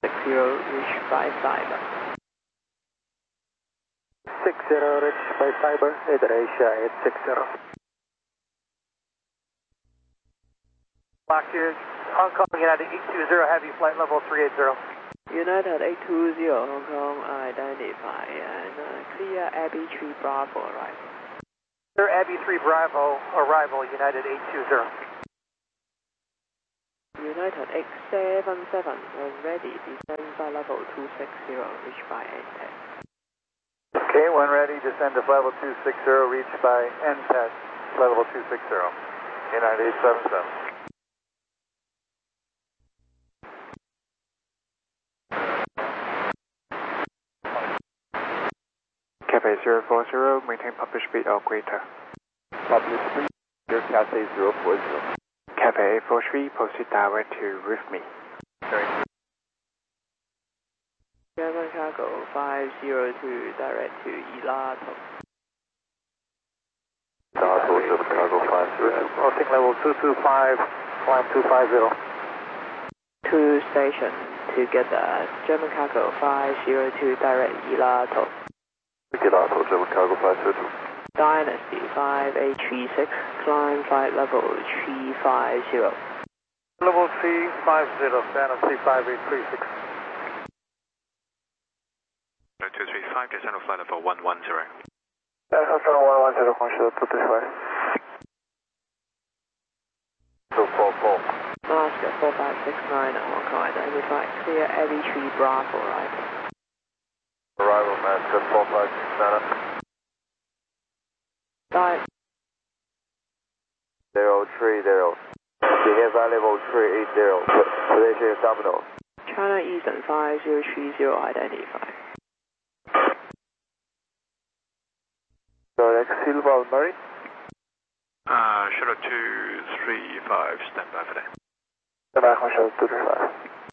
60, reach by cyber. 60, reach by cyber, Asia 860. Lockheed, Hong Kong United 820, heavy flight level 380. United 820, Hong Kong, identify and clear Abbey 3 Bravo arrival. Sir, Abbey 3 Bravo, arrival, United 820. United 877, when ready, descend flight level 260, reach by NPAD. Okay, when ready, descend to flight level 260, reach by NPAD, flight level 260. United 877. Cathay 040, maintain public speed or greater. Public speed, your Cathay 040. Cathay 843, proceed direct to with me. German cargo 502, direct to Ilato. Ilato, German cargo 502. Crossing level 225, climb 250. To station, together, German cargo 502, direct Ilato. Ilato, German cargo 502. Dynasty 5836, climb flight level 350. Level 350, Dynasty 5836. 235, descend to flight level 110. Descend 110, 黄石2对出来。244. Master 4569, Hong Kong, identify clear Abbey 3 Bravo arrival. Arrival, Master 4569. 030. Behavior level 380. Position is terminal. China Eastern 5030, identify. Direct Silva Murray. Shuttle 235, stand by for that. Stand by, 黄石235.